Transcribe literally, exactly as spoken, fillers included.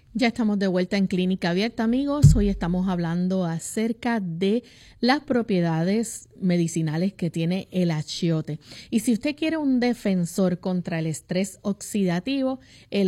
Ya estamos de vuelta en Clínica Abierta, amigos. Hoy estamos hablando acerca de las propiedades medicinales que tiene el achiote. Y si usted quiere un defensor contra el estrés oxidativo, el